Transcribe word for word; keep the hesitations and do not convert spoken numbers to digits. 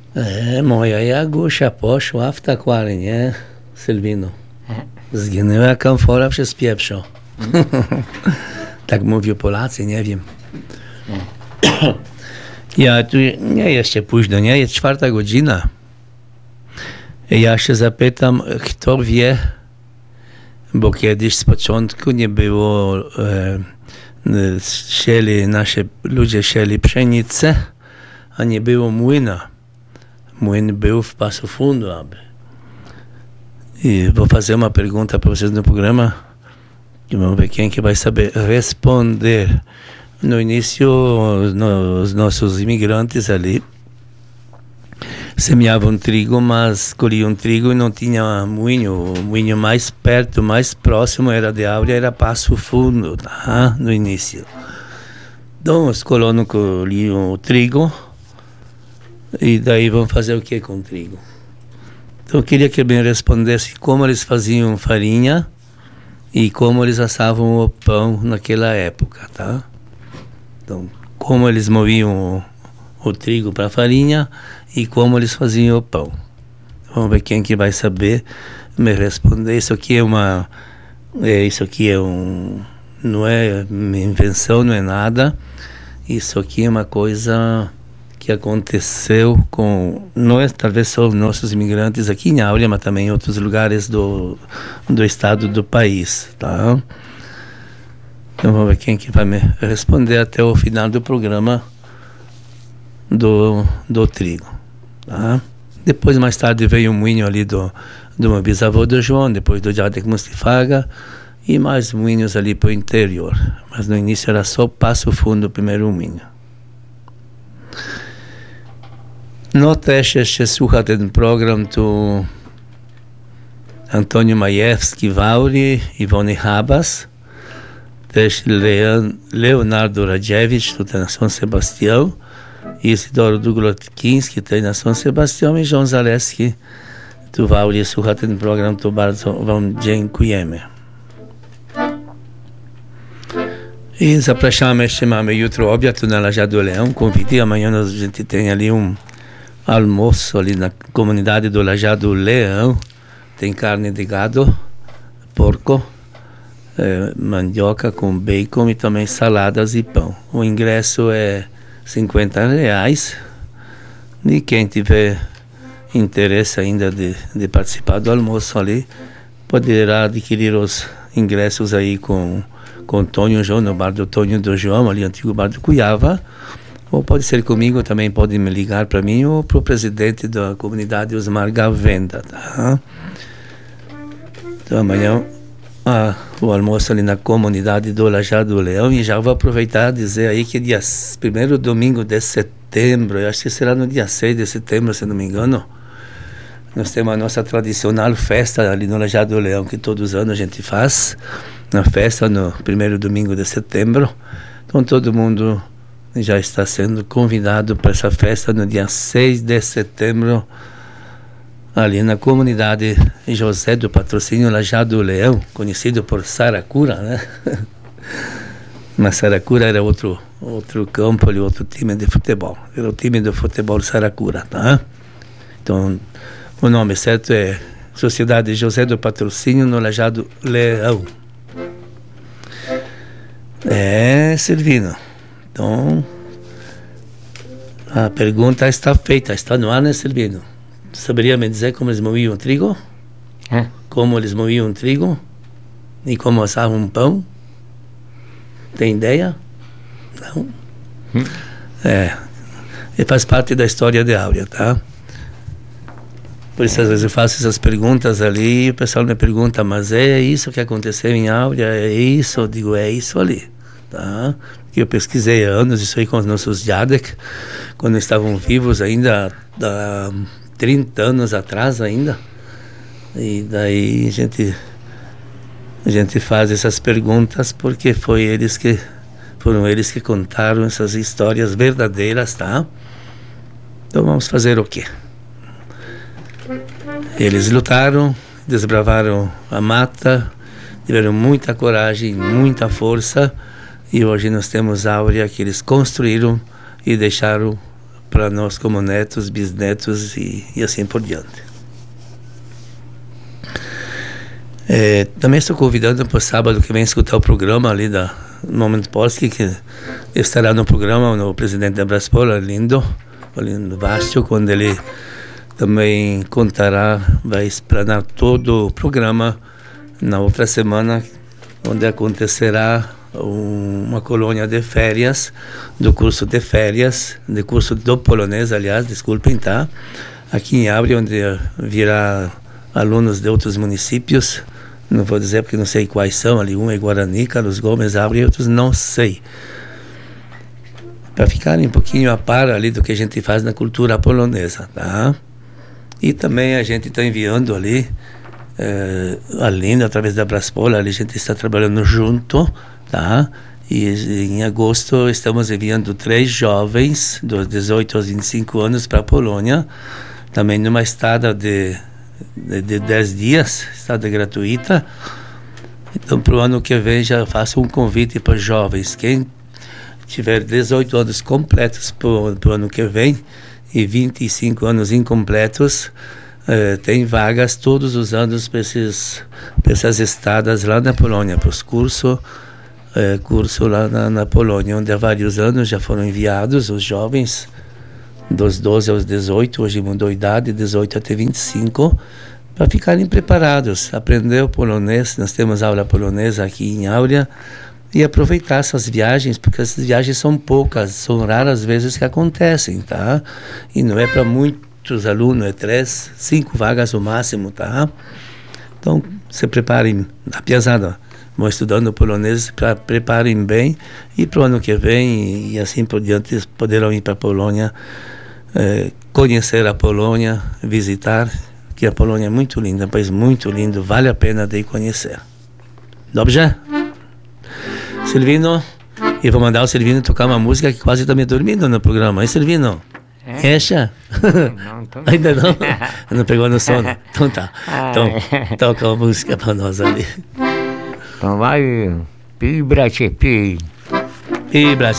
E, moja Jagusza poszła w takwary, nie, Sylwino? Zginęła kamfora przez pieprzo. Tak mówią Polacy, nie wiem. Ja tu, nie jeszcze późno, nie, jest czwarta godzina. Ja się zapytam, kto wie, bo kiedyś z początku nie było, e, sieli, nasze ludzie sieli pszenicę, a nie było młyna. Młyn był w Passo Fundo, aby. E vou fazer uma pergunta para vocês no programa, e vamos ver quem que vai saber responder. No início, no, os nossos imigrantes ali semeavam trigo, mas colhiam trigo e não tinha moinho. O moinho mais perto, mais próximo era de Áurea, era Passo Fundo, tá? No início. Então, os colonos colhiam o trigo e daí vão fazer o que com o trigo? Então, eu queria que ele me respondesse como eles faziam farinha e como eles assavam o pão naquela época, tá? Então, como eles moviam o, o trigo para a farinha e como eles faziam o pão. Vamos ver quem que vai saber me responder. Isso aqui é uma, é, isso aqui é um, não é invenção, não é nada. Isso aqui é uma coisa que aconteceu com, não é talvez só os nossos imigrantes aqui em Áurea, mas também em outros lugares do, do estado do país, tá? Então vamos ver quem que vai me responder até o final do programa do, do trigo, tá? Depois, mais tarde, veio um moinho ali do, do meu bisavô do João, depois do Jadek Mustifaga, e mais moinhos ali para o interior. Mas no início era só Passo Fundo, o primeiro moinho. No też jeszcze słucha ten program tu Antônio Majewski w Auri, Iwony Habas, też Leon, Leonardo Radziewicz, tutaj na São Sebastião, Isidoro Dugrodkiński, tutaj na São Sebastião, i João Zaleski, tu w Auri słucha ten program, to bardzo wam dziękujemy. I zapraszamy, jeszcze mamy jutro obiad tu na Lajado Leão, convite, amanhã a gente tem ali um almoço ali na comunidade do Lajado Leão, tem carne de gado, porco, eh, mandioca com bacon e também saladas e pão. O ingresso é cinquenta reais e quem tiver interesse ainda de, de participar do almoço ali, poderá adquirir os ingressos aí com com o Tonho João, no bar do Tonho do João, ali antigo bar do Cuiava, ou pode ser comigo, também pode me ligar para mim ou para o presidente da comunidade Osmar Gavenda, tá? Então amanhã ah, o almoço ali na comunidade do Lajado Leão, e já vou aproveitar e dizer aí que dia primeiro domingo de setembro, eu acho que será no dia seis de setembro, se não me engano, nós temos a nossa tradicional festa ali no Lajado Leão, que todos os anos a gente faz, na festa no primeiro domingo de setembro. Então todo mundo já está sendo convidado para essa festa no dia seis de setembro, ali na comunidade José do Patrocínio Lajado Leão, conhecido por Saracura, né? Mas Saracura era outro, outro campo ali, outro time de futebol. Era o time do futebol Saracura, tá? Então, o nome certo é Sociedade José do Patrocínio no Lajado Leão. É, Silvino. Então, a pergunta está feita, está no ar, né, Silvino? Saberia me dizer como eles moviam o trigo? É. Como eles moviam o trigo? E como assavam um pão? Tem ideia? Não? Hum. É. E faz parte da história de Áurea, tá? Por isso, às vezes, eu faço essas perguntas ali e o pessoal me pergunta, mas é isso que aconteceu em Áurea? É isso? Eu digo, é isso ali, tá? Que eu pesquisei há anos isso aí com os nossos Jadek, quando estavam vivos ainda, há trinta anos atrás ainda. E daí a gente, a gente faz essas perguntas porque foi eles que, foram eles que contaram essas histórias verdadeiras, tá? Então vamos fazer o quê? Eles lutaram, desbravaram a mata, tiveram muita coragem, muita força, e hoje nós temos Áurea que eles construíram e deixaram para nós como netos, bisnetos e, e assim por diante. É, também estou convidando para o sábado que vem escutar o programa ali da Moment Polski, que estará no programa o presidente da Braspola, lindo, o lindo Vácio, quando ele também contará, vai explanar todo o programa na outra semana, onde acontecerá uma colônia de férias, do curso de férias, do curso do polonês, aliás, desculpem, tá? Aqui em Áurea, onde virá alunos de outros municípios, não vou dizer porque não sei quais são, ali um é Guarani, Carlos Gomes, Áurea, outros não sei. Para ficarem um pouquinho a par ali do que a gente faz na cultura polonesa, tá? E também a gente está enviando ali, é, a Linda, através da Braspola, ali a gente está trabalhando junto, tá? E em agosto estamos enviando três jovens, dos dezoito aos vinte e cinco anos, para a Polônia, também numa estada de De, de dez dias, estada gratuita. Então, para o ano que vem, já faço um convite para jovens. Quem tiver dezoito anos completos para o ano que vem e vinte e cinco anos incompletos, eh, tem vagas todos os anos para essas estadas lá na Polônia, para os cursos eh, curso lá na, na Polônia, onde há vários anos já foram enviados os jovens dos doze aos dezoito, hoje mudou a idade, dezoito até vinte e cinco, para ficarem preparados, aprender o polonês. Nós temos aula polonesa aqui em Áurea, e aproveitar essas viagens, porque essas viagens são poucas, são raras vezes que acontecem, tá? E não é para muitos alunos, é três, cinco vagas no máximo, tá? Então, se preparem, a piazada, vão estudando polonês, pra, preparem bem, e para o ano que vem, e, e assim por diante, poderão ir para a Polônia, É, conhecer a Polônia, visitar, que a Polônia é muito linda, um país muito lindo, vale a pena de ir conhecer. Dobrze? Silvino, e vou mandar o Silvino tocar uma música que quase está me dormindo no programa, hein, Silvino? É? Echa? Não, tô... Ainda não? Não pegou no sono? Então tá. Então, toca uma música para nós ali. Então vai, Pi, Brache, Pi. Pi, Brache.